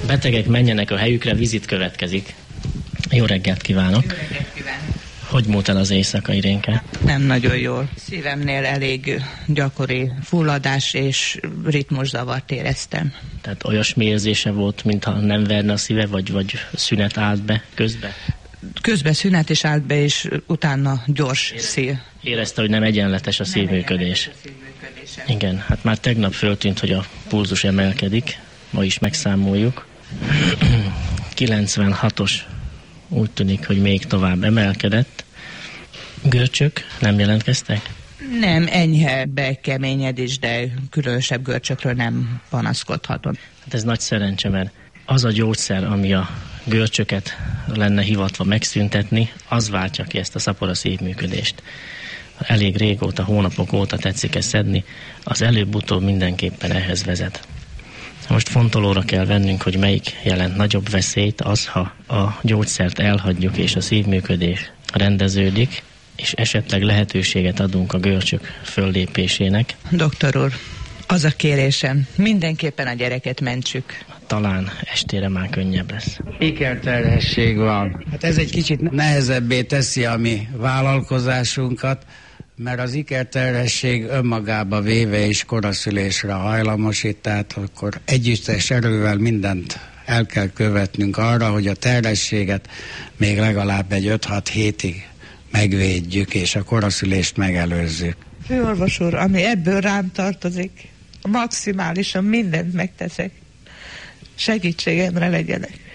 Betegek menjenek a helyükre, vizit következik. Jó reggelt kívánok! Jó reggelt kívánok! Hogy múlt el az éjszaka, Irénke? Nem nagyon jól. Szívemnél elég gyakori fulladás és ritmuszavart éreztem. Tehát olyasmi érzése volt, mintha nem verne a szíve, vagy szünet állt be közbe? Közben szünet is állt be, és utána gyors szív. Érezte, hogy nem egyenletes a szívműködés. Igen, hát már tegnap föltűnt, hogy a pulzus emelkedik. Ma is megszámoljuk. 96-os, úgy tűnik, hogy még tovább emelkedett. Görcsök nem jelentkeztek? Nem, enyhe bekeményedés, de különösebb görcsökről nem panaszkodhatom. Hát ez nagy szerencse, mert az a gyógyszer, ami a görcsöket lenne hivatva megszüntetni, az váltja ki ezt a szapora szívműködést. Elég régóta, hónapok óta tetszik ezt szedni, az előbb-utóbb mindenképpen ehhez vezet. Most fontolóra kell vennünk, hogy melyik jelent nagyobb veszélyt, az, ha a gyógyszert elhagyjuk és a szívműködés rendeződik, és esetleg lehetőséget adunk a görcsök föllépésének. Doktor úr, az a kérésem, mindenképpen a gyereket mentsük. Talán estére már könnyebb lesz. Ikerterhesség van. Hát ez egy kicsit nehezebbé teszi a mi vállalkozásunkat, mert az ikerterhesség önmagába véve is koraszülésre hajlamosít, tehát akkor együttes erővel mindent el kell követnünk arra, hogy a terhességet még legalább egy 5-6 hétig megvédjük, és a koraszülést megelőzzük. Főorvos úr, ami ebből rám tartozik, maximálisan mindent megteszek. Segítségemre legyenek.